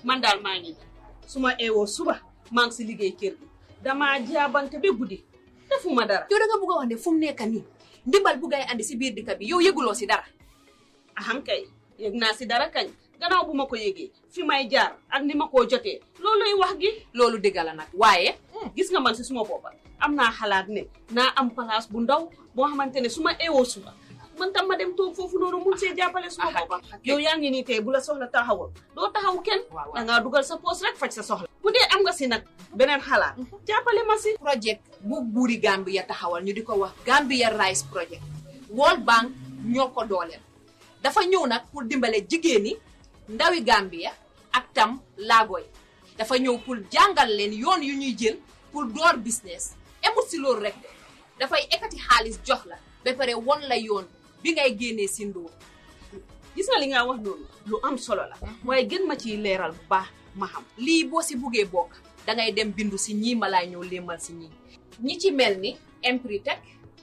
man daal maa ngi su ma eewoo suba maa ngi si liggéey kër gi damaa jaabante ba guddi defuma dara. yow da nga bëgg a wax ne fu mu nekk nii ndimbal bu ngay andi si biir dëkk bi yow yëguloo si dara. aham kay yëg naa si dara kañ gannaaw bu ma ko yëgee fi may jaar ak ni ma koo jotee looluy wax gi. loolu dëgg la nag waaye. gis nga man si suma boppa am naa xalaat ne naa am place bu ndaw boo xamante ne su ma eewoo suba man tam ma dem toog foofu noonu mun see jàppale suma boppa. yow yaa ngi nii tey bu la soxla taxawal doo taxaw kenn. da ngaa dugal sa poos rek faj sa soxla. bu dee am nga si nag beneen xalaat. jàppale ma si. projet bu buuri Gambia taxawal ñu di ko wax Gambia Rice Project World Bank ñoo ko dooleel dafa ñëw nag pour dimbale jigéen ñi ndawi Gambia ak tam laago yi dafa ñëw pour jàngal leen yoon yu ñuy jël pour door business emut si loolu rek de dafay ekkati xaalis jox la ba pare won la yoon bi ngay génnee si ndóor. gis nga li nga wax noonu lu am solo la waaye gën ma ciy leeral bu baax ma xam. lii boo si buggee bokk dangay dem bindu si ñii ma laay ñëw léemal si ñi ci mel ni Empritech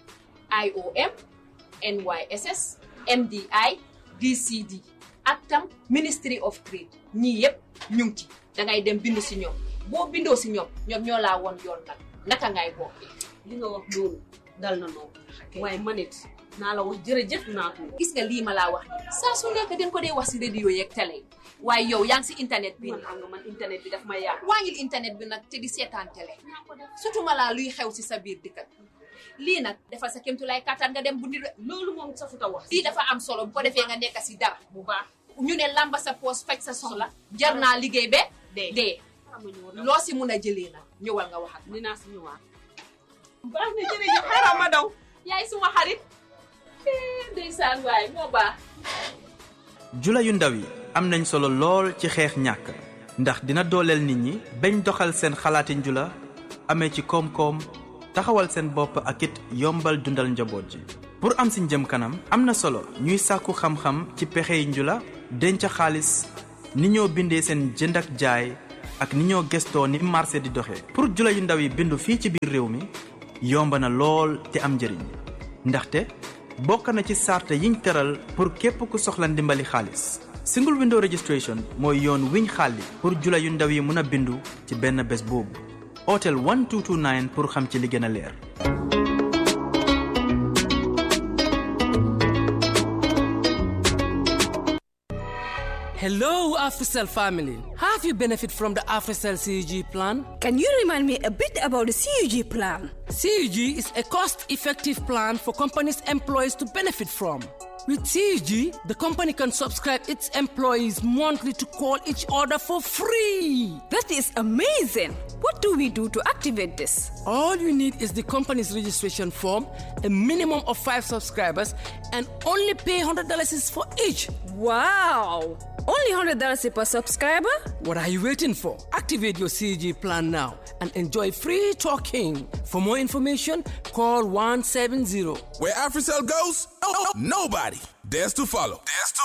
IOM NYSS MDI DCD ak tam Ministry of Trade ñii yëpp ñu ngi ci dangay dem bindu si ñoom boo bindoo si ñoom ñoo laa won yoon nag naka ngay bokkee. li nga wax noonu dal na noonu waaye manit naa la wax jërëjëf naa ko. gis nga lii ma laa wax saa su nekk den ko dee wax si radio yeeg télé yi waaye yow yaa ngi si internet bi. man xam nga man internet bi daf may yàq. wàññil internet bi nag te di seetaan télé surtout ma laa luy xew si sa biir dëkk lii nag defal sa kéemtu lay kattan nga dem bu ndi loolu moom safuta wax. lii dafa am solo bu ko defee nga nekk si dara bu baax ñu ne lamba sa poos faj sa soxla jar naa liggéey be dee loo si mun a jëlee nag ñëwal nga wax ak ni naa si ñëwaat. baax na jërëjëf xaaral ma daw. yaay suma xarit ndeysaan waay moo baax. jula yu ndaw yi am nañ solo lool ci xeex ñàkk ndax dina dooleel nit ñi bañ doxal seen xalaati njula amee ci koom-koom taxawal seen bopp ak it yombal dundal njaboot ji. pour am si njëm kanam am na solo ñuy sàkku xam-xam ci pexey njula denc xaalis ni ñoo bindee seen jënd ak jaay ak ni ñoo gestoo ni marché di doxee. pour jula yu ndaw yi bindu fii ci biir réew mi yomb na lool te am njëriñ ndaxte bokk na ci sarte yiñ tëral pour képp ku soxla ndimbali xaalis. single window registration mooy yoon wiñ xàlli pour jula yu ndaw yi mën a bindu ci benn bés boobu. hôtel 1229 pour xam ci li gën a leer. Hello, AfriCell family. Have you benefit from the AfriCell CUG plan? Can you remind me a bit about the CUG plan? CUG is a cost-effective plan for companies' employees to benefit from. With CUG, the company can subscribe its employees monthly to call each other for free. That is amazing. What do we do to activate this? All you need is the company's registration form, a minimum of 5 subscribers, and only pay $100 for each. Wow! Only $100 per subscriber? What are you waiting for? Activate your CUG plan now and enjoy free talking. For more information, call 170. Where AfriCell goes, nobody dares to follow.